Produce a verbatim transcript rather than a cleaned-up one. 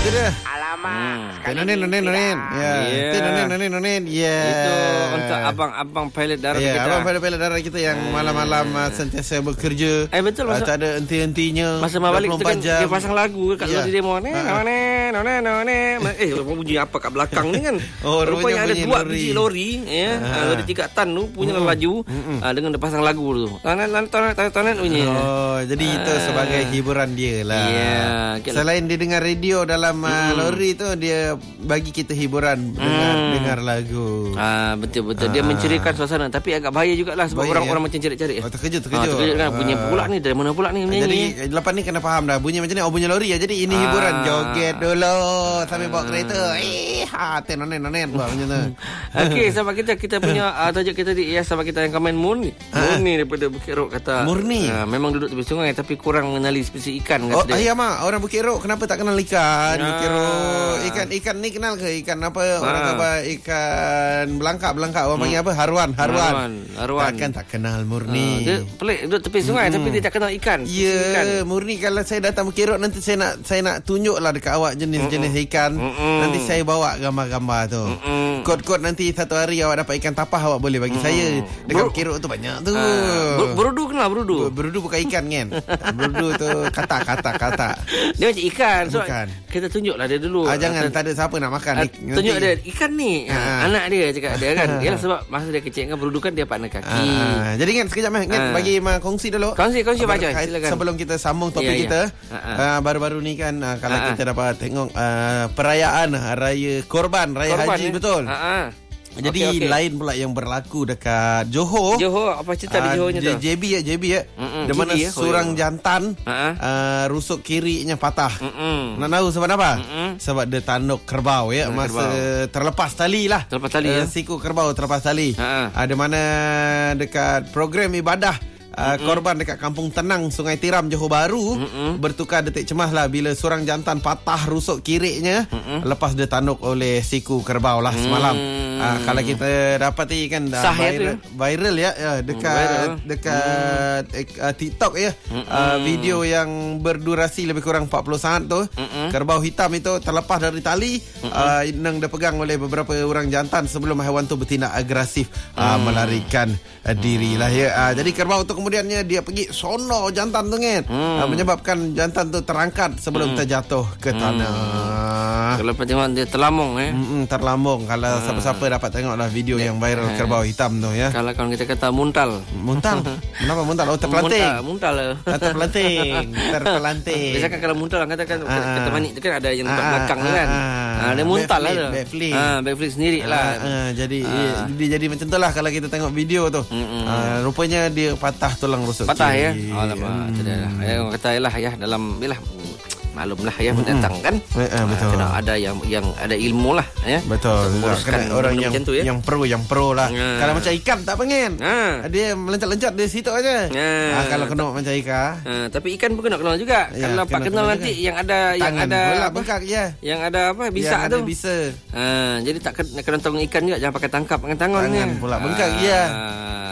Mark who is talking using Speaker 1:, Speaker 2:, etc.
Speaker 1: Itu dia.
Speaker 2: Alamak.
Speaker 1: Hmm. Nonin, nonin, nonin. Ya. Itu nonin, nonin, nonin. Ya.
Speaker 2: Itu untuk abang-abang pilot darat
Speaker 1: ya,
Speaker 2: kita.
Speaker 1: abang pilot-pilot darat kita yang hmm. malam-malam uh, sentiasa bekerja.
Speaker 2: Eh betul masa,
Speaker 1: uh, tak ada henti-hentinya.
Speaker 2: Masa mau balik kita kan
Speaker 1: jam.
Speaker 2: dia pasang lagu kat luar dia mau. Nonin, nonin, nonin. Eh, bunyi apa kat belakang ni kan?
Speaker 1: Oh,
Speaker 2: rupanya ada dua
Speaker 1: lori.
Speaker 2: biji lori, ya. Uh, lori tiga tan tu punya hmm. laju hmm. Uh, dengan dia pasang lagu tu. Tonet, tonet, tonet, tonet bunyi.
Speaker 1: Oh, jadi uh. itu sebagai hiburan dia lah.
Speaker 2: Yeah.
Speaker 1: Selain dia dengar radio dalam uh, hmm. lori tu, dia bagi kita hiburan dengan hmm. dengar lagu.
Speaker 2: Ah, betul-betul. Dia ah. menceriakan suasana, tapi agak bahaya jugalah sebab bahaya, orang-orang ya? Macam cari-cari.
Speaker 1: Oh, terkejut, terkejut.
Speaker 2: Ah, terkejut kan. Bunyi pula ni, dari mana pula ni?
Speaker 1: Ah, jadi lepas ni kena faham dah. Bunyi macam ni, oh bunyi lori ya. Jadi ini ah. hiburan. Joget dulu sambil bawa kereta. Eh, ha, tenonen-nonen buat macam tu.
Speaker 2: Okey, sahabat kita, kita punya uh, tajuk kita tadi, ya, sahabat kita yang komen Murni. Murni daripada Bukit Rok kata.
Speaker 1: Murni.
Speaker 2: Uh, memang duduk tepi sungai tapi kurang mengenali spesies ikan.
Speaker 1: Oh, ayah mak, orang Bukit Rok kenapa tak kenal ikan?
Speaker 2: Ah.
Speaker 1: Bukit Rok. Ikan-ikan ni kenal ke? Ikan apa? Ah. Orang kata ikan belangkak-belangkak. Orang panggil apa? Haruan. Haruan.
Speaker 2: Haruan. Haruan.
Speaker 1: Takkan tak kenal Murni.
Speaker 2: Uh, dia pelik duduk tepi sungai hmm. tapi dia tak kenal ikan.
Speaker 1: Ya, yeah, Murni kalau saya datang Bukit Rok nanti saya nak saya nak tunjuklah dekat awak jenis-jenis Mm-mm. ikan. Mm-mm. Nanti saya bawa gambar-gambar tu. Mm-mm. Kod-kod nanti satu hari awak dapat ikan tapah awak boleh bagi Mm-mm. saya. Dekat Bukit Rok tu banyak tu.
Speaker 2: Uh, berudu kenal berudu.
Speaker 1: Berudu bukan ikan kan. Berudu tu kata-kata-kata.
Speaker 2: Dia macam ikan. So
Speaker 1: bukan.
Speaker 2: Kita tunjuklah dia dulu.
Speaker 1: Ah, jangan tak ada siapa nak makan.
Speaker 2: Uh, tunjuk dia ikan ni.
Speaker 1: Ah.
Speaker 2: Anak dia cakap dia kan. Yalah sebab masa dia kecil kan berudu kan dia partner kaki.
Speaker 1: Ah. Jadi kan sekejap meh kan bagi ma kongsi dulu.
Speaker 2: Kongsi kongsi baca silakan.
Speaker 1: Sebelum kita sambung topik yeah, kita. Yeah. Uh, baru-baru ni kan uh, kalau uh-huh. kita dapat tengok uh, perayaan Raya Korban, Raya Korban, Haji, eh? Betul. Uh-huh. Jadi okay, okay. lain pula yang berlaku dekat Johor.
Speaker 2: Johor, apa cerita uh, di Johornya tu?
Speaker 1: J B ya, J B ya. Di mana ya? seorang oh, jantan uh-huh. uh, rusuk kirinya patah. Mm-mm. Nak tahu sebab apa? Mm-mm. Sebab dia tanduk kerbau ya, nah, masa kerbau. terlepas tali lah.
Speaker 2: Terlepas tali uh, ya.
Speaker 1: Siku kerbau terlepas tali.
Speaker 2: Uh-huh.
Speaker 1: Ada uh, mana dekat program ibadah Uh, korban dekat Kampung Tenang, Sungai Tiram, Johor Bahru. Mm-mm. Bertukar detik cemas lah bila seorang jantan patah rusuk kiriknya Mm-mm. lepas dia tanduk oleh siku kerbau lah semalam. Mm. Uh, kalau kita dapati kan uh, viral, viral ya, ya dekat viral. dekat mm. uh, TikTok ya, uh, video yang berdurasi lebih kurang empat puluh saat tu. Mm-mm. Kerbau hitam itu terlepas dari tali, uh, yang dipegang oleh beberapa orang jantan sebelum haiwan tu bertindak agresif uh, mm. melarikan uh, diri lah ya. Uh, jadi kerbau tu kemudiannya dia pergi sono jantan tu kan, hmm. uh, menyebabkan jantan tu terangkat sebelum hmm. terjatuh ke tanah. Hmm.
Speaker 2: Kalau tengok dia terlambung eh.
Speaker 1: Hmm, terlambung. Kalau hmm. siapa-siapa dapat tengoklah video De- yang viral eh. kerbau hitam tu ya.
Speaker 2: Kalau kawan kita kata muntal.
Speaker 1: Muntal? Kenapa muntal? Oh, terpelanting.
Speaker 2: Muntal. Muntal.
Speaker 1: Ah, terpelanting. Terpelanting.
Speaker 2: Biasa kan kalau muntal orang katakan ah. kata manik tu kan ada yang tempat ah. belakang tu kan. Ah, ah dia muntal lah tu.
Speaker 1: Backflip.
Speaker 2: Ah, backflip sendiri lah.
Speaker 1: Ah, ah, jadi ah. dia jadi macam tu lah kalau kita tengok video tu. Ah, rupanya dia patah tulang rusuk
Speaker 2: patah
Speaker 1: kiri.
Speaker 2: Ya. Alamak, hmm. Cedera. Ya, orang kata lah ya dalam yalah maklumlah ya mendatang kan.
Speaker 1: Eh, eh, betul.
Speaker 2: Kena ada yang yang ada ilmu lah ya.
Speaker 1: Betul. Kena orang yang tu, ya? yang pro yang pro lah. Ha. Kalau macam ikan tak pengen. Ha. Dia melencat-lencat di situ aja. Ha. Ha, kalau kena macam ikan.
Speaker 2: Ha. Tapi ikan pun kena kenal juga. Ya, kalau pak kenal nanti juga. yang ada
Speaker 1: Tangan
Speaker 2: yang ada
Speaker 1: bola bengkak ya.
Speaker 2: Yang ada apa bisa
Speaker 1: yang
Speaker 2: tu.
Speaker 1: Bisa.
Speaker 2: Ha. Jadi tak kena, kena tolong ikan juga, jangan pakai tangkap dengan tangan.
Speaker 1: Tangan bola bengkak ya.
Speaker 2: Ha.